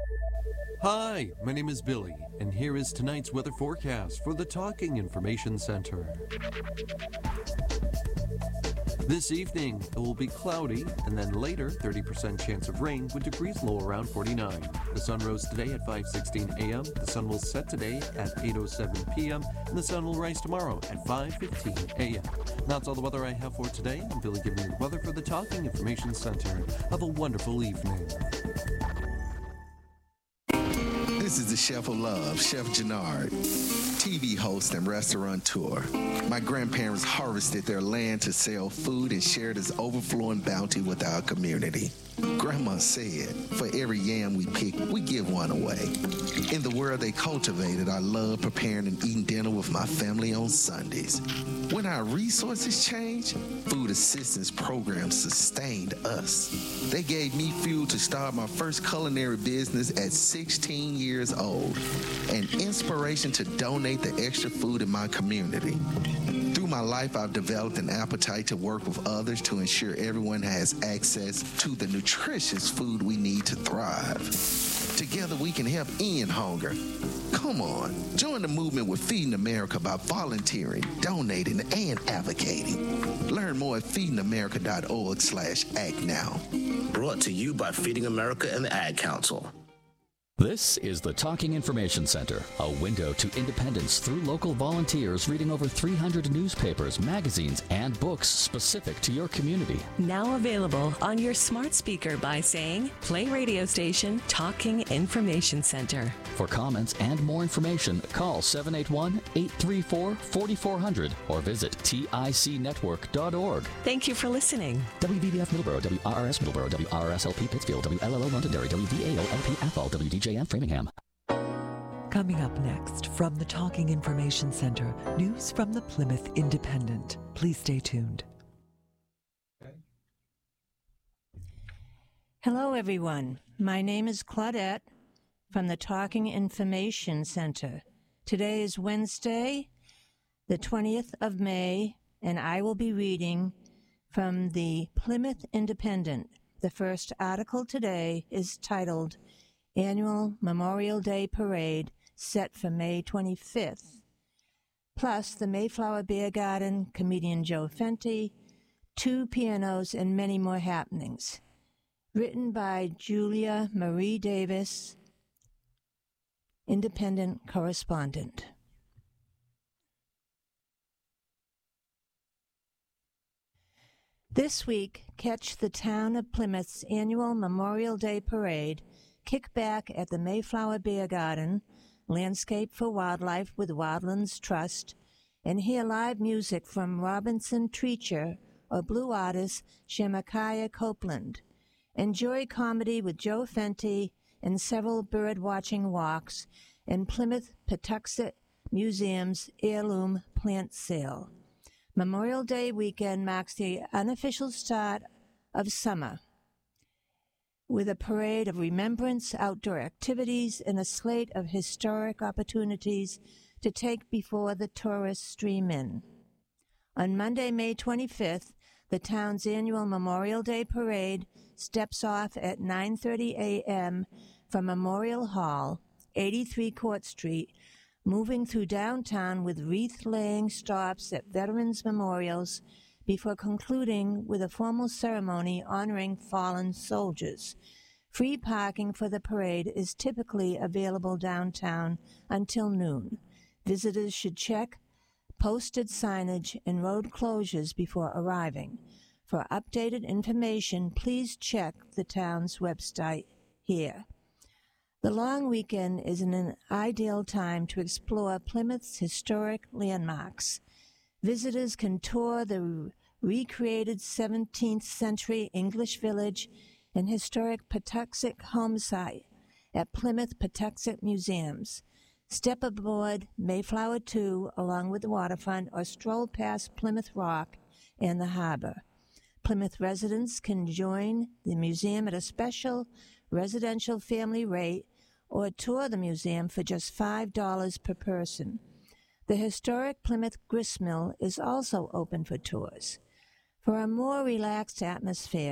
Hi, my name is Billy, and here is tonight's weather forecast for the Talking Information Center. This evening, it will be cloudy, and then later, 30% chance of rain with degrees low around 49. The sun rose today at 5:16 a.m., the sun will set today at 8:07 p.m., and the sun will rise tomorrow at 5:15 a.m. That's all the weather I have for today. I'm Billy giving you the weather for the Talking Information Center. Have a wonderful evening. This is the Chef of Love, Chef Jannard, TV host and restaurateur. My grandparents harvested their land to sell food and shared its overflowing bounty with our community. Grandma said, for every yam we pick, we give one away. In the world they cultivated, I love preparing and eating dinner with my family on Sundays. When our resources changed, food assistance programs sustained us. They gave me fuel to start my first culinary business at 16 years old, and inspiration to donate the extra food in my community. Through my life, I've developed an appetite to work with others to ensure everyone has access to the nutritious food we need to thrive. Together, we can help end hunger. Come on, join the movement with Feeding America by volunteering, donating, and advocating. Learn more at feedingamerica.org/act now. Brought to you by Feeding America and the Ad Council. This is the Talking Information Center, a window to independence through local volunteers reading over 300 newspapers, magazines, and books specific to your community. Now available on your smart speaker by saying, play radio station Talking Information Center. For comments and more information, call 781-834-4400 or visit ticnetwork.org. Thank you for listening. WVBF Middleborough, WRRS Middleborough, WRSLP Pittsfield, WLLO Londonderry, WVAO-LP Athol, WDJM Framingham. Coming up next from the Talking Information Center, news from the Plymouth Independent. Please stay tuned. Hello, everyone. My name is Claudette from the Talking Information Center. Today is Wednesday, the 20th of May, and I will be reading from the Plymouth Independent. The first article today is titled Annual Memorial Day Parade set for May 25th. Plus, the Mayflower Beer Garden, comedian Joe Fenty, 2 pianos, and many more happenings. Written by Julia Marie Davis, Independent correspondent. This week, catch the town of Plymouth's annual Memorial Day Parade, kick back at the Mayflower Beer Garden, Landscape for Wildlife with Wildlands Trust, and hear live music from Robinson Treacher or blue artist Shemakiah Copeland. Enjoy comedy with Joe Fenty and several bird-watching walks in Plymouth Patuxent Museum's heirloom plant sale. Memorial Day weekend marks the unofficial start of summer, with a parade of remembrance, outdoor activities, and a slate of historic opportunities to take before the tourists stream in. On Monday, May 25th, the town's annual Memorial Day Parade steps off at 9:30 a.m. from Memorial Hall, 83 Court Street, moving through downtown with wreath-laying stops at veterans' memorials before concluding with a formal ceremony honoring fallen soldiers. Free parking for the parade is typically available downtown until noon. Visitors should check posted signage and road closures before arriving. For updated information, please check the town's website here. The long weekend is an ideal time to explore Plymouth's historic landmarks. Visitors can tour the recreated 17th century English village and historic Patuxent home site at Plymouth Patuxent Museums. Step aboard Mayflower 2 along with the waterfront or stroll past Plymouth Rock and the harbor. Plymouth residents can join the museum at a special residential family rate or tour the museum for just $5 per person. The historic Plymouth Gristmill is also open for tours. For a more relaxed atmosphere,